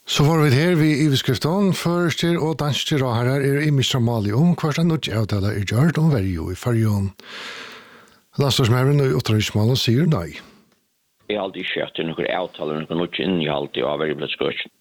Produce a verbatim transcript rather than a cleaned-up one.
Så var vi her ved Iveskrifton, førster og dansker og herrer er i Mistramali om hver stand nødt avtale er gjort om verjo i fargen. Landstorsmæren og Utrøysmalen sier nei. Jeg har aldri skjøtt til noen avtaler, noen nødt inn i alt, og har vært blitt skjøtt.